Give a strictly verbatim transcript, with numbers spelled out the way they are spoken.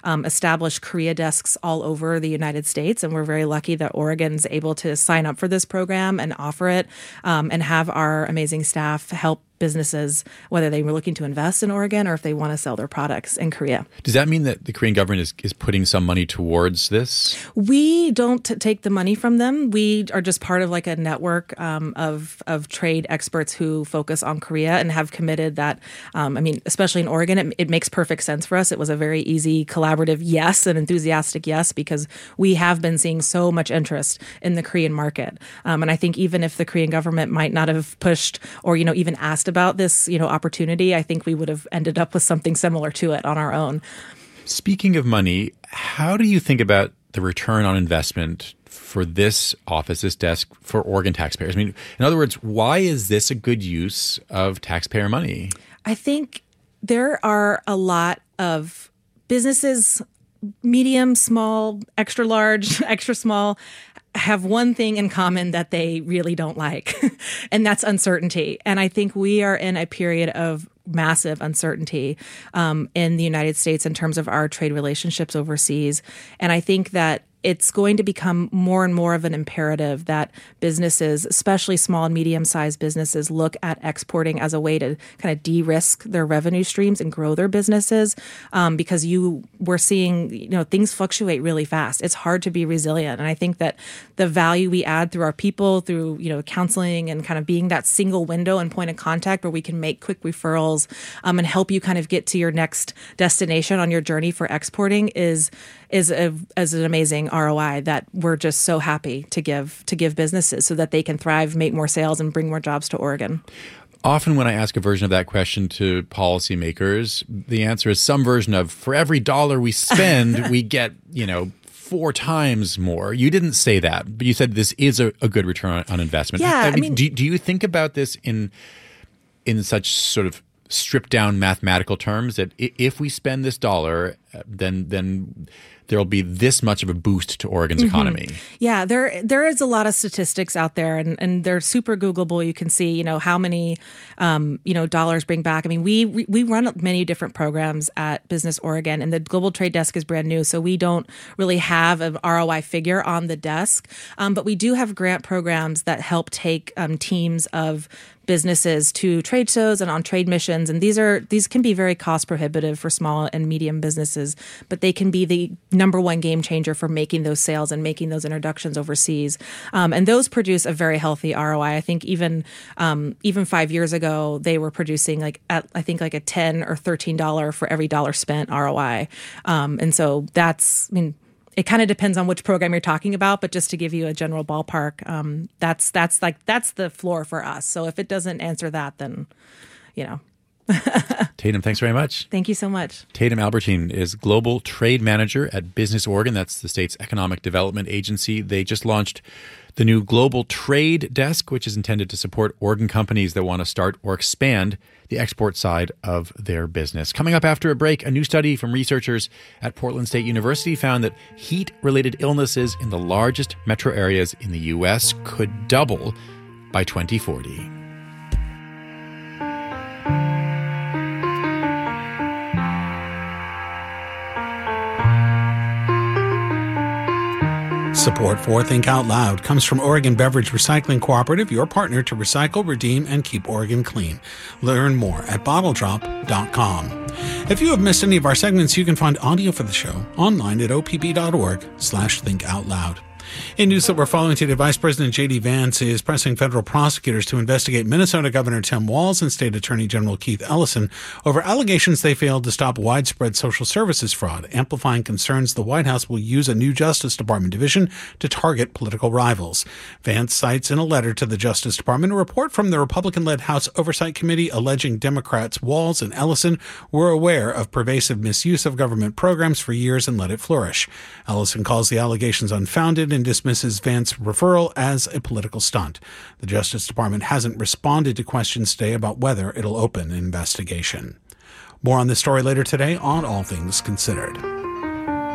um, established Korea desks all over the United States. And we're very lucky that Oregon's able to sign up for this program and offer it um, and have our amazing staff help businesses, whether they were looking to invest in Oregon or if they want to sell their products in Korea. Does that mean that the Korean government is, is putting some money towards this? We don't t- take the money from them. We are just part of like a network um, of of trade experts who focus on Korea and have committed that, um, I mean, especially in Oregon, it, it makes perfect sense for us. It was a very easy, collaborative yes, an enthusiastic yes, because we have been seeing so much interest in the Korean market. Um, and I think even if the Korean government might not have pushed or, you know, even asked about this, you know, opportunity, I think we would have ended up with something similar to it on our own. Speaking of money, how do you think about the return on investment for this office, this desk for Oregon taxpayers? I mean, in other words, why is this a good use of taxpayer money? I think there are a lot of businesses, medium, small, extra large, extra small, have one thing in common that they really don't like, and that's uncertainty. And I think we are in a period of massive uncertainty um, in the United States in terms of our trade relationships overseas. And I think that it's going to become more and more of an imperative that businesses, especially small and medium-sized businesses, look at exporting as a way to kind of de-risk their revenue streams and grow their businesses. Um, because you we're seeing, you know, things fluctuate really fast. It's hard to be resilient. And I think that the value we add through our people, through, you know, counseling and kind of being that single window and point of contact where we can make quick referrals um, and help you kind of get to your next destination on your journey for exporting is is a, as an amazing R O I that we're just so happy to give to give businesses so that they can thrive, make more sales, and bring more jobs to Oregon. Often when I ask a version of that question to policymakers, the answer is some version of, for every dollar we spend, we get, you know, four times more. You didn't say that, but you said this is a, a good return on, on investment. Yeah, I mean, I mean do, do you think about this in in such sort of stripped down mathematical terms that if we spend this dollar, then then there'll be this much of a boost to Oregon's mm-hmm. economy? Yeah, there there is a lot of statistics out there, and, and they're super Googleable. You can see, you know, how many, um, you know, dollars bring back. I mean, we we run many different programs at Business Oregon, and the Global Trade Desk is brand new, so we don't really have an R O I figure on the desk. Um, but we do have grant programs that help take um, teams of businesses to trade shows and on trade missions. And these are these can be very cost prohibitive for small and medium businesses, but they can be the number one game changer for making those sales and making those introductions overseas. Um, and those produce a very healthy R O I. I think even um, even five years ago, they were producing like at, I think like a ten or thirteen dollars for every dollar spent R O I. Um, and so that's, I mean, it kind of depends on which program you're talking about, but just to give you a general ballpark, um, that's that's like that's the floor for us. So if it doesn't answer that, then, you know. Tatum, thanks very much. Thank you so much. Tatum Albertine is Global Trade Manager at Business Oregon. That's the state's economic development agency. They just launched the new Global Trade Desk, which is intended to support Oregon companies that want to start or expand the export side of their business. Coming up after a break, a new study from researchers at Portland State University found that heat-related illnesses in the largest metro areas in the U S could double by twenty forty. Support for Think Out Loud comes from Oregon Beverage Recycling Cooperative, your partner to recycle, redeem, and keep Oregon clean. Learn more at bottle drop dot com. If you have missed any of our segments, you can find audio for the show online at opb.org slash think out loud. In news that we're following today, Vice President J D. Vance is pressing federal prosecutors to investigate Minnesota Governor Tim Walz and State Attorney General Keith Ellison over allegations they failed to stop widespread social services fraud, amplifying concerns the White House will use a new Justice Department division to target political rivals. Vance cites in a letter to the Justice Department a report from the Republican-led House Oversight Committee alleging Democrats Walz and Ellison were aware of pervasive misuse of government programs for years and let it flourish. Ellison calls the allegations unfounded and dismisses Vance's referral as a political stunt. The Justice Department hasn't responded to questions today about whether it'll open an investigation. More on this story later today on All Things Considered.